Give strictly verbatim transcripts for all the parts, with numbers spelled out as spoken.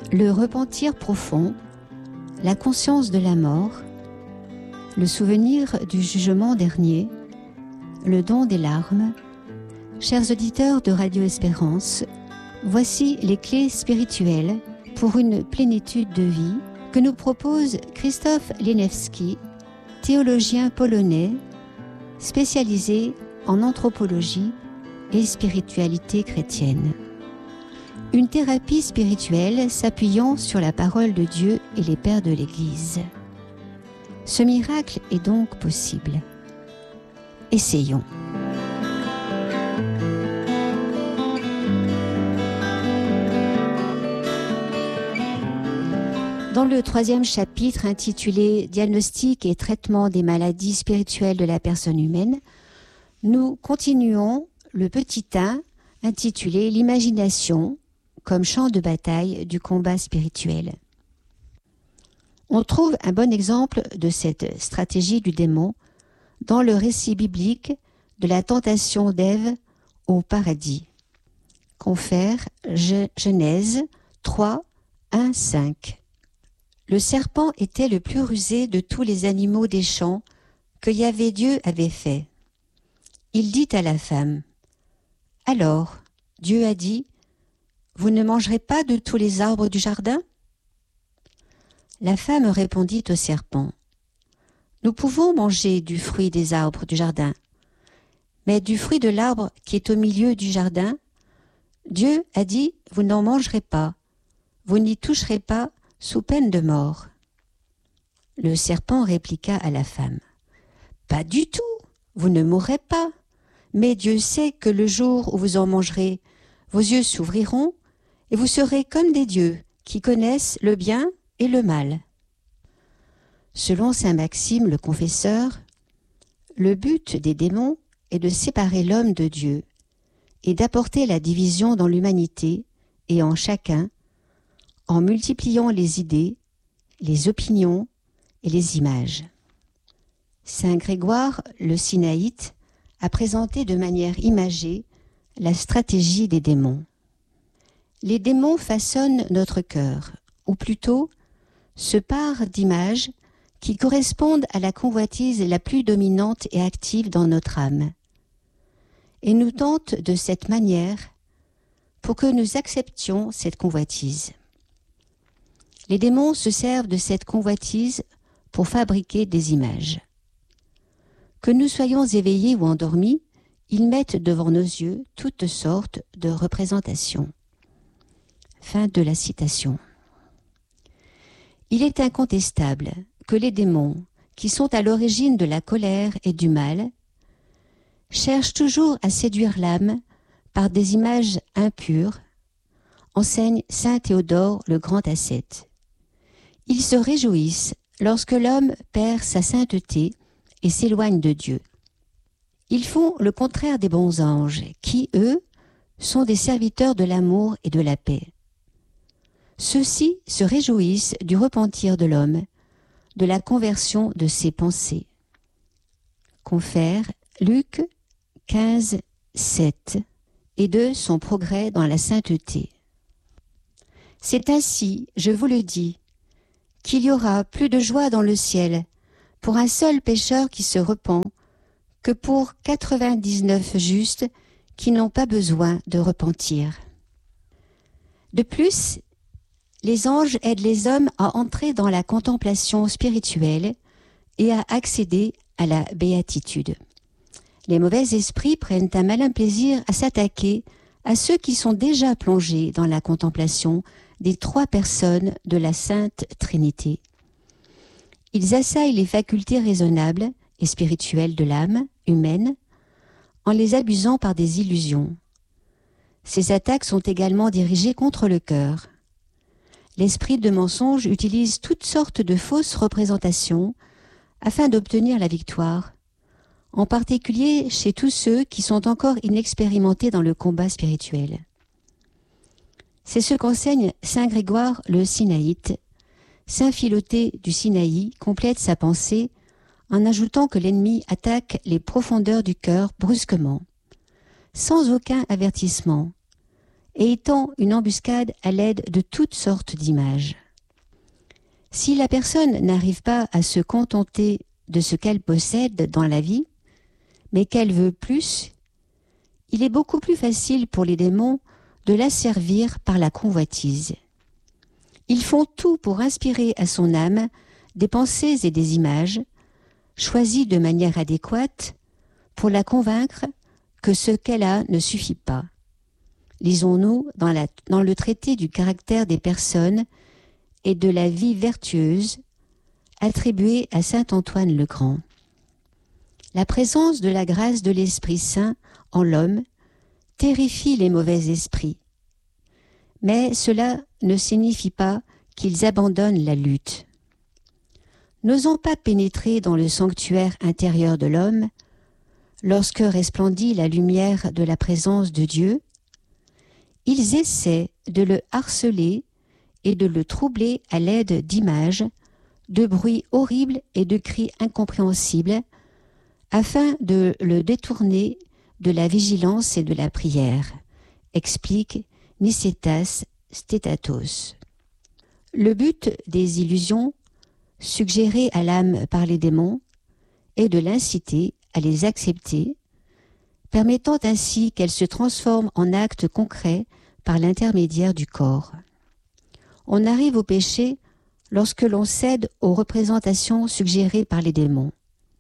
le repentir profond, la conscience de la mort, le souvenir du jugement dernier, le don des larmes. Chers auditeurs de Radio Espérance, voici les clés spirituelles pour une plénitude de vie que nous propose Krzysztof Linewski, théologien polonais spécialisé en anthropologie et spiritualité chrétienne. Une thérapie spirituelle s'appuyant sur la parole de Dieu et les pères de l'Église. Ce miracle est donc possible. Essayons. Dans le troisième chapitre intitulé « Diagnostic et traitement des maladies spirituelles de la personne humaine », nous continuons le petit un intitulé « L'imagination » comme champ de bataille du combat spirituel. On trouve un bon exemple de cette stratégie du démon dans le récit biblique de la tentation d'Ève au paradis. Confère Genèse trois, un, cinq. Le serpent était le plus rusé de tous les animaux des champs que Yahvé Dieu avait fait. Il dit à la femme, « Alors, Dieu a dit, vous ne mangerez pas de tous les arbres du jardin ?» La femme répondit au serpent, « Nous pouvons manger du fruit des arbres du jardin, mais du fruit de l'arbre qui est au milieu du jardin, Dieu a dit, vous n'en mangerez pas, vous n'y toucherez pas sous peine de mort. » Le serpent répliqua à la femme, « Pas du tout, vous ne mourrez pas, mais Dieu sait que le jour où vous en mangerez, vos yeux s'ouvriront et vous serez comme des dieux qui connaissent le bien et le mal. » Selon saint Maxime le Confesseur, le but des démons est de séparer l'homme de Dieu et d'apporter la division dans l'humanité et en chacun, en multipliant les idées, les opinions et les images. Saint Grégoire le Sinaïte a présenté de manière imagée la stratégie des démons. Les démons façonnent notre cœur, ou plutôt se parent d'images qui correspondent à la convoitise la plus dominante et active dans notre âme, et nous tentent de cette manière pour que nous acceptions cette convoitise. Les démons se servent de cette convoitise pour fabriquer des images. Que nous soyons éveillés ou endormis, ils mettent devant nos yeux toutes sortes de représentations. Fin de la citation. Il est incontestable que les démons, qui sont à l'origine de la colère et du mal, cherchent toujours à séduire l'âme par des images impures, enseigne saint Théodore le grand ascète. Ils se réjouissent lorsque l'homme perd sa sainteté et s'éloigne de Dieu. Ils font le contraire des bons anges, qui, eux, sont des serviteurs de l'amour et de la paix. Ceux-ci se réjouissent du repentir de l'homme, de la conversion de ses pensées. Confère Luc quinze, sept, et de son progrès dans la sainteté. C'est ainsi, je vous le dis, qu'il y aura plus de joie dans le ciel pour un seul pécheur qui se repent que pour quatre-vingt-dix-neuf justes qui n'ont pas besoin de repentir. De plus, les anges aident les hommes à entrer dans la contemplation spirituelle et à accéder à la béatitude. Les mauvais esprits prennent un malin plaisir à s'attaquer à ceux qui sont déjà plongés dans la contemplation des trois personnes de la Sainte Trinité. Ils assaillent les facultés raisonnables et spirituelles de l'âme humaine en les abusant par des illusions. Ces attaques sont également dirigées contre le cœur. L'esprit de mensonge utilise toutes sortes de fausses représentations afin d'obtenir la victoire, en particulier chez tous ceux qui sont encore inexpérimentés dans le combat spirituel. C'est ce qu'enseigne saint Grégoire le Sinaïte. Saint Philothée du Sinaï complète sa pensée en ajoutant que l'ennemi attaque les profondeurs du cœur brusquement, sans aucun avertissement, et étend une embuscade à l'aide de toutes sortes d'images. Si la personne n'arrive pas à se contenter de ce qu'elle possède dans la vie, mais qu'elle veut plus, il est beaucoup plus facile pour les démons de l'asservir par la convoitise. Ils font tout pour inspirer à son âme des pensées et des images, choisies de manière adéquate, pour la convaincre que ce qu'elle a ne suffit pas. Lisons-nous dans, la, dans le traité du caractère des personnes et de la vie vertueuse, attribué à saint Antoine le Grand. La présence de la grâce de l'Esprit Saint en l'homme terrifie les mauvais esprits. Mais cela ne signifie pas qu'ils abandonnent la lutte. N'osant pas pénétrer dans le sanctuaire intérieur de l'homme, lorsque resplendit la lumière de la présence de Dieu, ils essaient de le harceler et de le troubler à l'aide d'images, de bruits horribles et de cris incompréhensibles, afin de le détourner de la vigilance et de la prière, explique Nicétas Stétatos. Le but des illusions, suggérées à l'âme par les démons, est de l'inciter à les accepter, permettant ainsi qu'elle se transforme en actes concrets par l'intermédiaire du corps. On arrive au péché lorsque l'on cède aux représentations suggérées par les démons.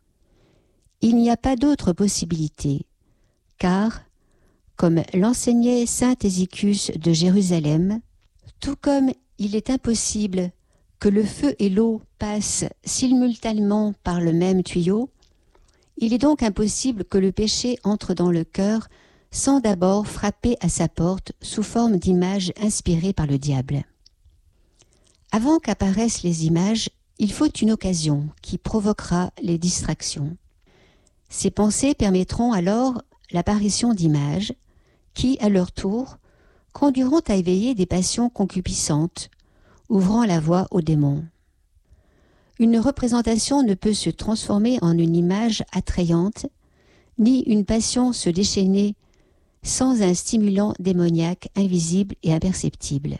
Il n'y a pas d'autre possibilité, car, comme l'enseignait saint Ézéchius de Jérusalem, tout comme il est impossible que le feu et l'eau passent simultanément par le même tuyau, il est donc impossible que le péché entre dans le cœur sans d'abord frapper à sa porte sous forme d'images inspirées par le diable. Avant qu'apparaissent les images, il faut une occasion qui provoquera les distractions. Ces pensées permettront alors l'apparition d'images qui, à leur tour, conduiront à éveiller des passions concupiscentes, ouvrant la voie aux démons. Une représentation ne peut se transformer en une image attrayante, ni une passion se déchaîner sans un stimulant démoniaque invisible et imperceptible.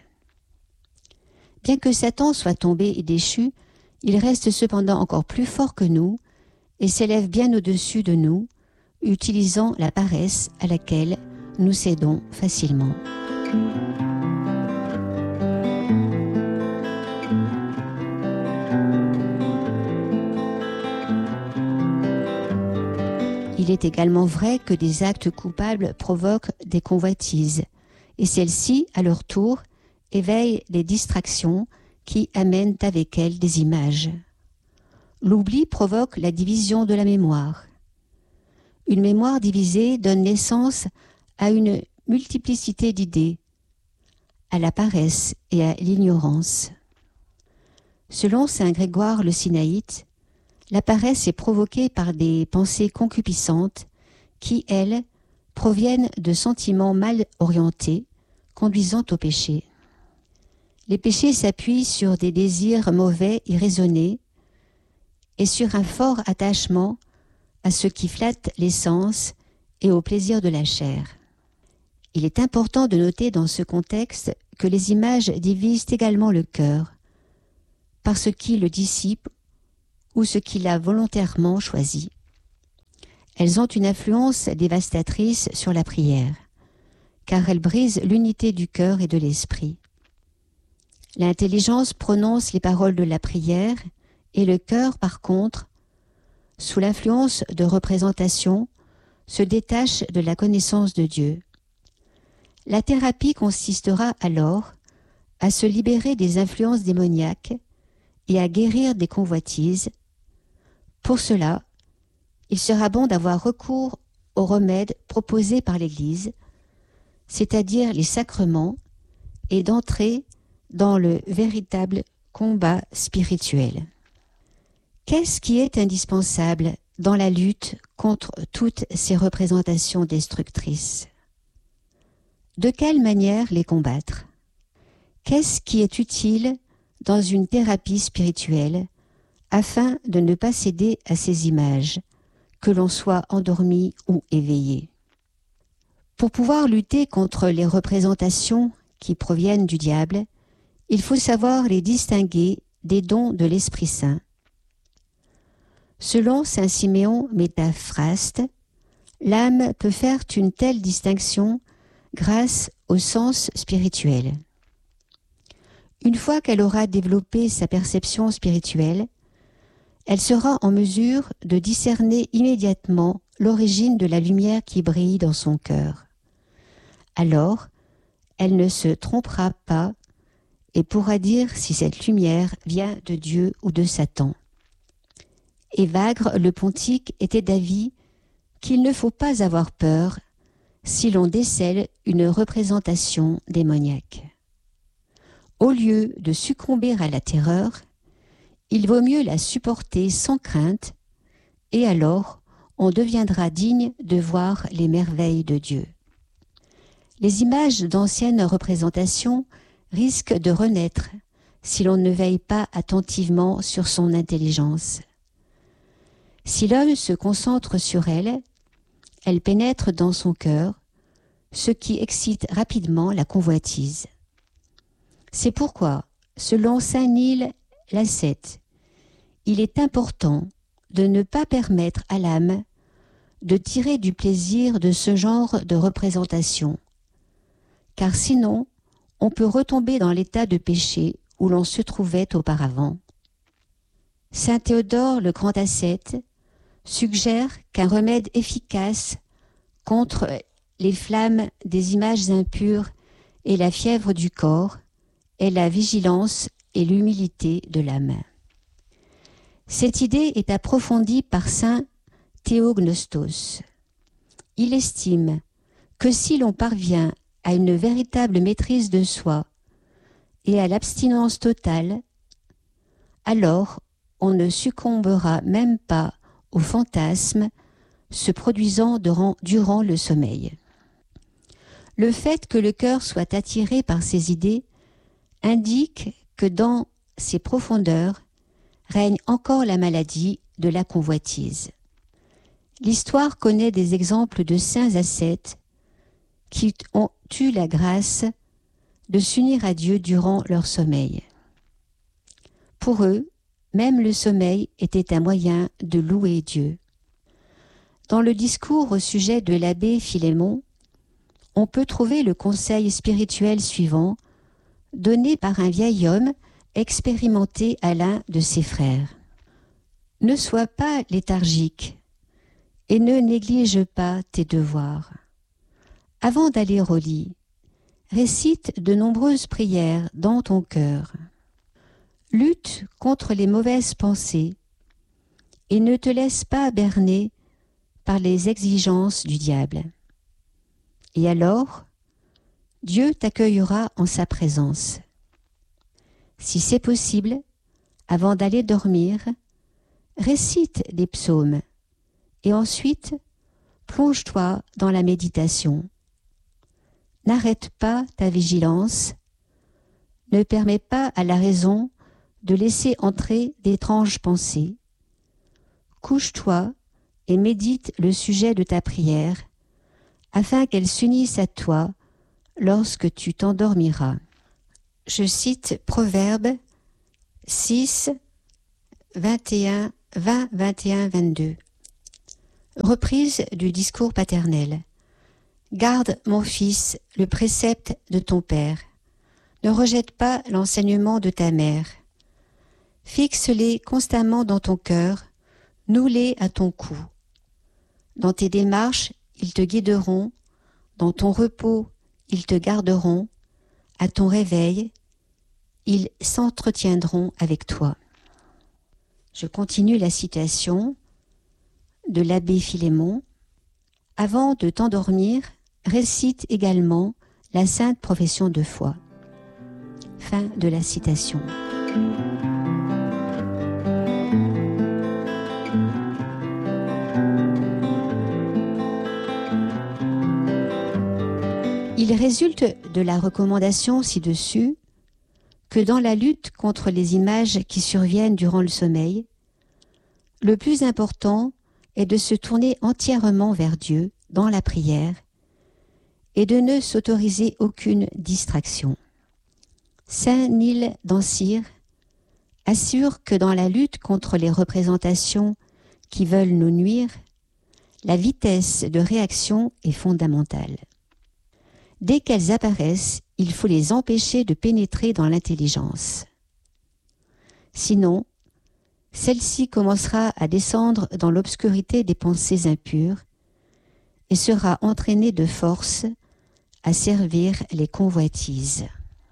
Bien que Satan soit tombé et déchu, il reste cependant encore plus fort que nous et s'élève bien au-dessus de nous, utilisant la paresse à laquelle nous cédons facilement. Il est également vrai que des actes coupables provoquent des convoitises, et celles-ci, à leur tour, éveillent des distractions qui amènent avec elles des images. L'oubli provoque la division de la mémoire. Une mémoire divisée donne naissance à une multiplicité d'idées, à la paresse et à l'ignorance. Selon saint Grégoire le Sinaïte, la paresse est provoquée par des pensées concupiscentes qui, elles, proviennent de sentiments mal orientés, conduisant au péché. Les péchés s'appuient sur des désirs mauvais irraisonnés et sur un fort attachement à ce qui flatte les sens et au plaisir de la chair. Il est important de noter dans ce contexte que les images divisent également le cœur, par ce qui le dissipe ou ce qu'il a volontairement choisi. Elles ont une influence dévastatrice sur la prière, car elles brisent l'unité du cœur et de l'esprit. L'intelligence prononce les paroles de la prière et le cœur, par contre, sous l'influence de représentations, se détache de la connaissance de Dieu. La thérapie consistera alors à se libérer des influences démoniaques et à guérir des convoitises. Pour cela, il sera bon d'avoir recours aux remèdes proposés par l'Église, c'est-à-dire les sacrements, et d'entrer dans le véritable combat spirituel. Qu'est-ce qui est indispensable dans la lutte contre toutes ces représentations destructrices? De quelle manière les combattre? Qu'est-ce qui est utile dans une thérapie spirituelle afin de ne pas céder à ces images, que l'on soit endormi ou éveillé? Pour pouvoir lutter contre les représentations qui proviennent du diable, il faut savoir les distinguer des dons de l'Esprit Saint. Selon saint Siméon Métaphraste, l'âme peut faire une telle distinction grâce au sens spirituel. Une fois qu'elle aura développé sa perception spirituelle, elle sera en mesure de discerner immédiatement l'origine de la lumière qui brille dans son cœur. Alors, elle ne se trompera pas et pourra dire si cette lumière vient de Dieu ou de Satan. Évagre le pontique était d'avis qu'il ne faut pas avoir peur si l'on décèle une représentation démoniaque. Au lieu de succomber à la terreur, il vaut mieux la supporter sans crainte, et alors on deviendra digne de voir les merveilles de Dieu. Les images d'anciennes représentations risquent de renaître si l'on ne veille pas attentivement sur son intelligence. Si l'homme se concentre sur elle, elle pénètre dans son cœur, ce qui excite rapidement la convoitise. C'est pourquoi, selon saint Nil l'ascète, il est important de ne pas permettre à l'âme de tirer du plaisir de ce genre de représentation, car sinon on peut retomber dans l'état de péché où l'on se trouvait auparavant. Saint Théodore le grand ascète suggère qu'un remède efficace contre les flammes des images impures et la fièvre du corps est la vigilance et l'humilité de l'âme. Cette idée est approfondie par saint Théognostos. Il estime que si l'on parvient à une véritable maîtrise de soi et à l'abstinence totale, alors on ne succombera même pas aux fantasmes se produisant durant, durant le sommeil. Le fait que le cœur soit attiré par ces idées indique que dans ses profondeurs règne encore la maladie de la convoitise. L'histoire connaît des exemples de saints ascètes qui ont eu la grâce de s'unir à Dieu durant leur sommeil. Pour eux, même le sommeil était un moyen de louer Dieu. Dans le discours au sujet de l'abbé Philémon, on peut trouver le conseil spirituel suivant, donné par un vieil homme expérimenté à l'un de ses frères. « Ne sois pas léthargique et ne néglige pas tes devoirs. Avant d'aller au lit, récite de nombreuses prières dans ton cœur. Lutte contre les mauvaises pensées et ne te laisse pas berner par les exigences du diable. Et alors, Dieu t'accueillera en sa présence. Si c'est possible, avant d'aller dormir, récite des psaumes et ensuite plonge-toi dans la méditation. N'arrête pas ta vigilance, ne permets pas à la raison de laisser entrer d'étranges pensées. Couche-toi et médite le sujet de ta prière, afin qu'elle s'unisse à toi lorsque tu t'endormiras. » Je cite Proverbe six, vingt et un, vingt, vingt et un, vingt-deux. Reprise du discours paternel. « Garde, mon fils, le précepte de ton père. Ne rejette pas l'enseignement de ta mère. Fixe-les constamment dans ton cœur, noue-les à ton cou. Dans tes démarches, ils te guideront, dans ton repos, ils te garderont, à ton réveil, ils s'entretiendront avec toi. » Je continue la citation de l'abbé Philémon. « Avant de t'endormir, récite également la sainte profession de foi. » Fin de la citation. Il résulte de la recommandation ci-dessus que dans la lutte contre les images qui surviennent durant le sommeil, le plus important est de se tourner entièrement vers Dieu dans la prière et de ne s'autoriser aucune distraction. Saint Neil d'Ansir assure que dans la lutte contre les représentations qui veulent nous nuire, la vitesse de réaction est fondamentale. Dès qu'elles apparaissent, il faut les empêcher de pénétrer dans l'intelligence. Sinon, celle-ci commencera à descendre dans l'obscurité des pensées impures et sera entraînée de force à servir les convoitises.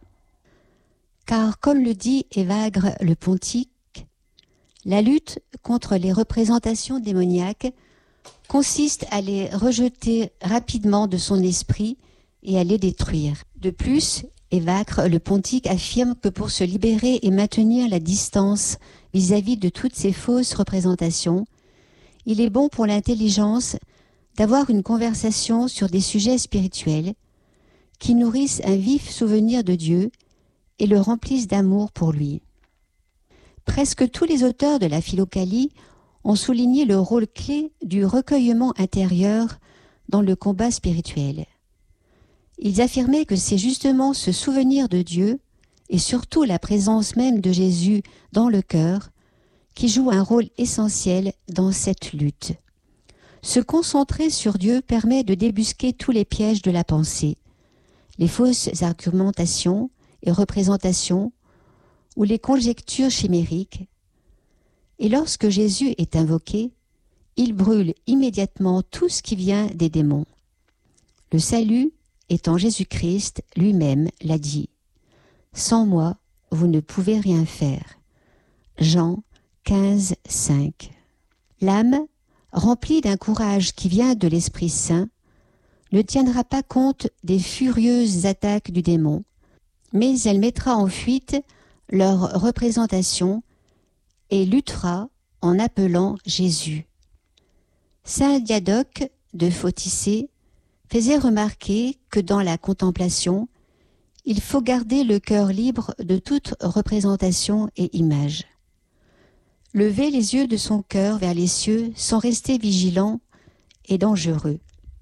Car, comme le dit Évagre le Pontique, la lutte contre les représentations démoniaques consiste à les rejeter rapidement de son esprit et à les détruire. De plus, Évagre le Pontique affirme que pour se libérer et maintenir la distance vis-à-vis de toutes ces fausses représentations, il est bon pour l'intelligence d'avoir une conversation sur des sujets spirituels qui nourrissent un vif souvenir de Dieu et le remplissent d'amour pour lui. Presque tous les auteurs de la Philokalie ont souligné le rôle clé du recueillement intérieur dans le combat spirituel. Ils affirmaient que c'est justement ce souvenir de Dieu, et surtout la présence même de Jésus dans le cœur, qui joue un rôle essentiel dans cette lutte. Se concentrer sur Dieu permet de débusquer tous les pièges de la pensée, les fausses argumentations et représentations, ou les conjectures chimériques. Et lorsque Jésus est invoqué, il brûle immédiatement tout ce qui vient des démons. Le salut est en Jésus-Christ lui-même, l'a dit. Sans moi, vous ne pouvez rien faire. Jean quinze, cinq. L'âme, remplie d'un courage qui vient de l'Esprit Saint, ne tiendra pas compte des furieuses attaques du démon, mais elle mettra en fuite leur représentation et luttera en appelant Jésus. Saint Diadoque de Photicée faisait remarquer que dans la contemplation, il faut garder le cœur libre de toute représentation et image. Lever les yeux de son cœur vers les cieux sans rester vigilant est dangereux,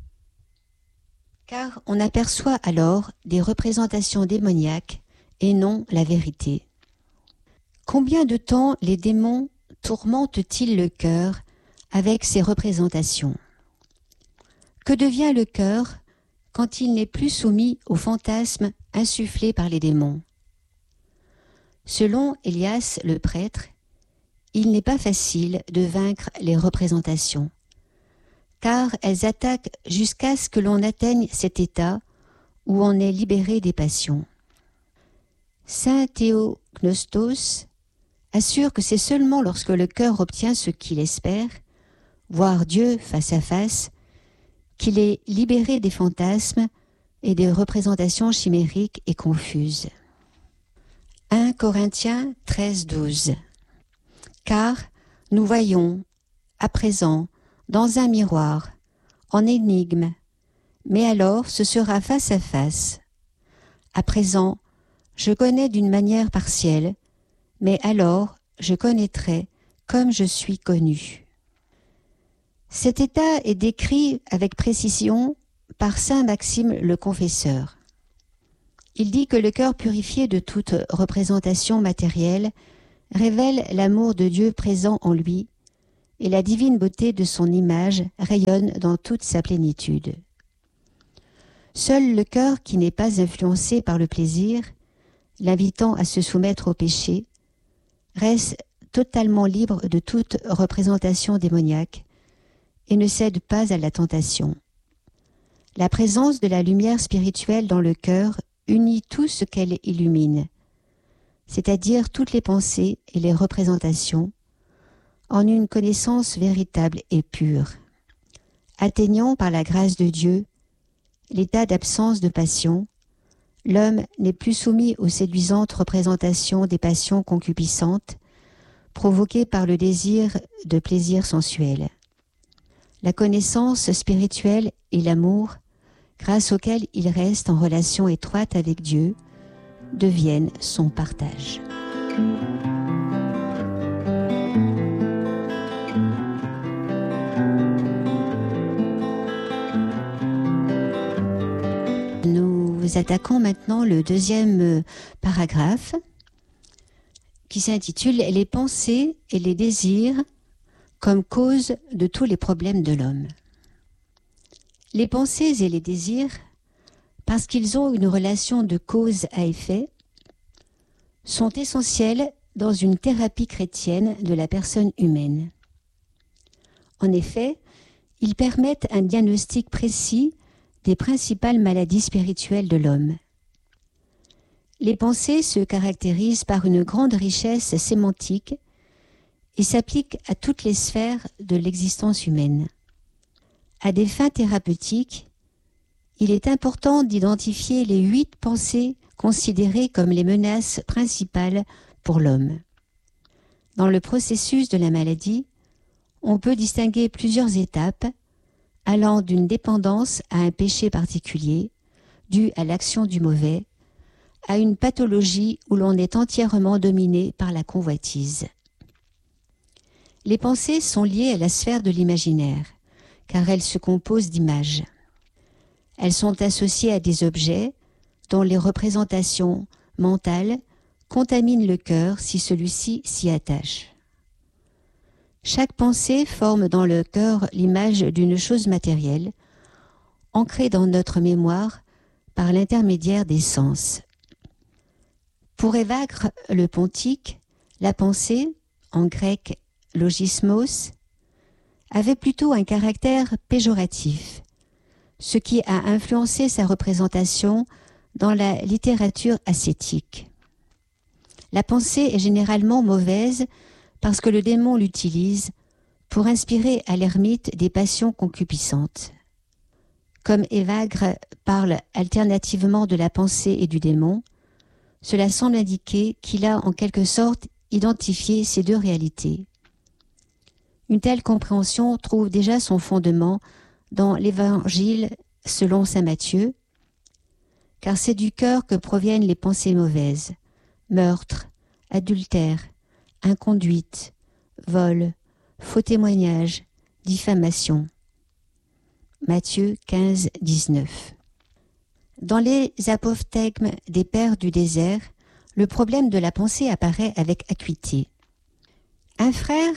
car on aperçoit alors des représentations démoniaques et non la vérité. Combien de temps les démons tourmentent-ils le cœur avec ces représentations? Que devient le cœur quand il n'est plus soumis aux fantasmes insufflés par les démons? Selon Elias le prêtre, il n'est pas facile de vaincre les représentations, car elles attaquent jusqu'à ce que l'on atteigne cet état où on est libéré des passions. Saint Théognostos assure que c'est seulement lorsque le cœur obtient ce qu'il espère, voir Dieu face à face, qu'il est libéré des fantasmes et des représentations chimériques et confuses. un Corinthiens treize, douze. Car nous voyons, à présent, dans un miroir, en énigme, mais alors ce sera face à face. À présent, je connais d'une manière partielle, mais alors je connaîtrai comme je suis connu. Cet état est décrit avec précision par saint Maxime le Confesseur. Il dit que le cœur purifié de toute représentation matérielle révèle l'amour de Dieu présent en lui, et la divine beauté de son image rayonne dans toute sa plénitude. Seul le cœur qui n'est pas influencé par le plaisir, l'invitant à se soumettre au péché, reste totalement libre de toute représentation démoniaque et ne cède pas à la tentation. La présence de la lumière spirituelle dans le cœur unit tout ce qu'elle illumine, c'est-à-dire toutes les pensées et les représentations, en une connaissance véritable et pure. Atteignant par la grâce de Dieu l'état d'absence de passion, l'homme n'est plus soumis aux séduisantes représentations des passions concupiscentes, provoquées par le désir de plaisir sensuel. La connaissance spirituelle et l'amour, grâce auquel il reste en relation étroite avec Dieu, deviennent son partage. nous attaquons maintenant le deuxième euh, paragraphe qui s'intitule « Les pensées et les désirs comme cause de tous les problèmes de l'homme ». Les pensées et les désirs, parce qu'ils ont une relation de cause à effet, sont essentiels dans une thérapie chrétienne de la personne humaine. En effet, ils permettent un diagnostic précis des principales maladies spirituelles de l'homme. Les pensées se caractérisent par une grande richesse sémantique et s'appliquent à toutes les sphères de l'existence humaine. À des fins thérapeutiques, il est important d'identifier les huit pensées considérées comme les menaces principales pour l'homme. Dans le processus de la maladie, on peut distinguer plusieurs étapes allant d'une dépendance à un péché particulier, dû à l'action du mauvais, à une pathologie où l'on est entièrement dominé par la convoitise. Les pensées sont liées à la sphère de l'imaginaire, car elles se composent d'images. Elles sont associées à des objets dont les représentations mentales contaminent le cœur si celui-ci s'y attache. Chaque pensée forme dans le cœur l'image d'une chose matérielle, ancrée dans notre mémoire par l'intermédiaire des sens. Pour Évagre le Pontique, la pensée, en grec logismos, avait plutôt un caractère péjoratif, ce qui a influencé sa représentation dans la littérature ascétique. La pensée est généralement mauvaise parce que le démon l'utilise pour inspirer à l'ermite des passions concupiscentes. Comme Évagre parle alternativement de la pensée et du démon, cela semble indiquer qu'il a en quelque sorte identifié ces deux réalités. Une telle compréhension trouve déjà son fondement dans l'Évangile selon saint Matthieu, car c'est du cœur que proviennent les pensées mauvaises, meurtre, adultère, inconduite, vol, faux témoignage, diffamation. Matthieu quinze, dix-neuf. Dans les apophthegmes des pères du désert, le problème de la pensée apparaît avec acuité. Un frère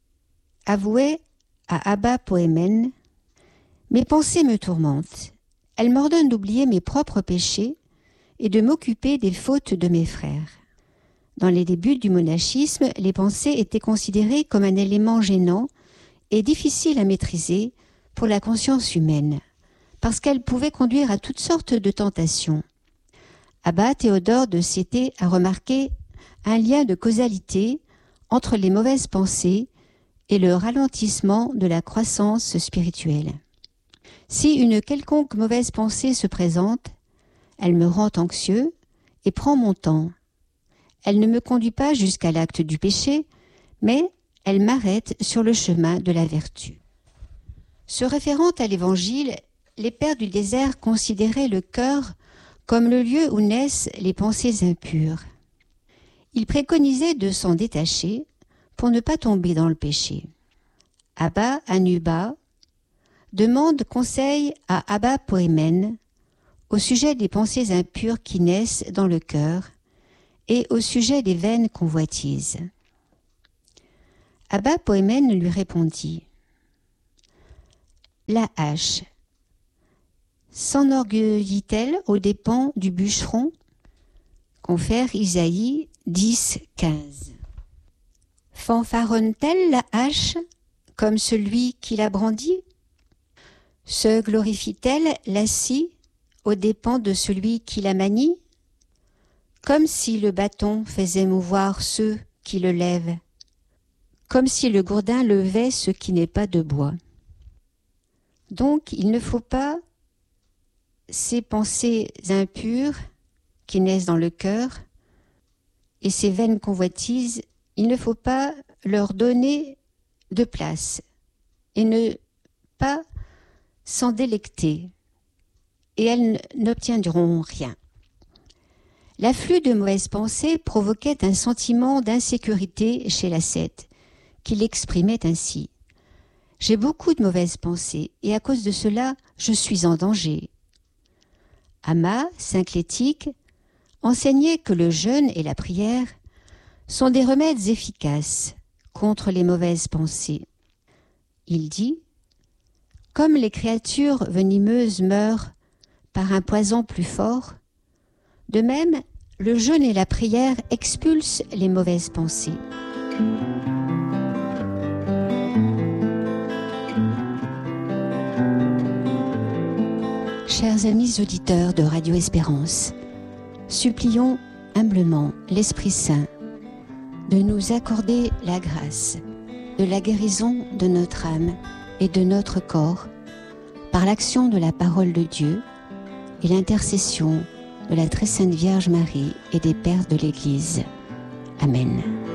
avouait à Abba Poémen « Mes pensées me tourmentent, elles m'ordonnent d'oublier mes propres péchés et de m'occuper des fautes de mes frères. » Dans les débuts du monachisme, les pensées étaient considérées comme un élément gênant et difficile à maîtriser pour la conscience humaine, parce qu'elles pouvaient conduire à toutes sortes de tentations. Abba Théodore de Céthée a remarqué un lien de causalité entre les mauvaises pensées et le ralentissement de la croissance spirituelle. Si une quelconque mauvaise pensée se présente, elle me rend anxieux et prend mon temps. Elle ne me conduit pas jusqu'à l'acte du péché, mais elle m'arrête sur le chemin de la vertu. Se référant à l'Évangile, les pères du désert considéraient le cœur comme le lieu où naissent les pensées impures. Ils préconisaient de s'en détacher pour ne pas tomber dans le péché. Abba Anuba demande conseil à Abba Poémen au sujet des pensées impures qui naissent dans le cœur et au sujet des vaines convoitises. Abba Poémen lui répondit « La hache s'enorgueillit-elle aux dépens du bûcheron ?» Confère Isaïe dix, quinze. Fanfaronne-t-elle la hache comme celui qui la brandit? Se glorifie-t-elle la scie aux dépens de celui qui la manie? Comme si le bâton faisait mouvoir ceux qui le lèvent, comme si le gourdin levait ce qui n'est pas de bois. Donc il ne faut pas ces pensées impures qui naissent dans le cœur et ces vaines convoitises, il ne faut pas leur donner de place et ne pas s'en délecter, et elles n'obtiendront rien. L'afflux de mauvaises pensées provoquait un sentiment d'insécurité chez l'ascète, qui l'exprimait ainsi. « J'ai beaucoup de mauvaises pensées, et à cause de cela, je suis en danger. » Ama, saint Clétique, enseignait que le jeûne et la prière sont des remèdes efficaces contre les mauvaises pensées. Il dit « Comme les créatures venimeuses meurent par un poison plus fort, de même, le jeûne et la prière expulsent les mauvaises pensées. » Chers amis auditeurs de Radio Espérance, supplions humblement l'Esprit Saint de nous accorder la grâce de la guérison de notre âme et de notre corps par l'action de la parole de Dieu et l'intercession de la très sainte Vierge Marie et des pères de l'Église. Amen.